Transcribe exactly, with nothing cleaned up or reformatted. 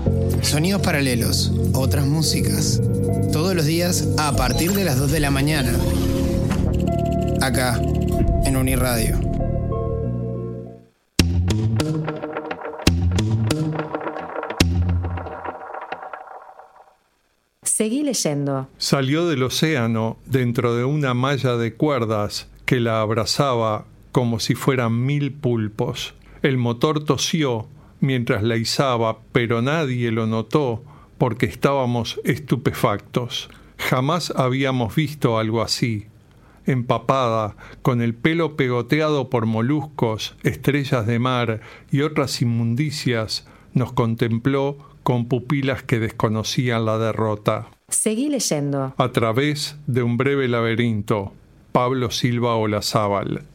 Sonidos paralelos, otras músicas. Todos los días a partir de las dos de la mañana. Acá, en Uniradio. Seguí leyendo. Salió del océano dentro de una malla de cuerdas que la abrazaba como si fueran mil pulpos. El motor tosió mientras la izaba, pero nadie lo notó porque estábamos estupefactos. Jamás habíamos visto algo así. Empapada, con el pelo pegoteado por moluscos, estrellas de mar y otras inmundicias, nos contempló con pupilas que desconocían la derrota. Seguí leyendo. A través de un breve laberinto. Pablo Silva Olazábal.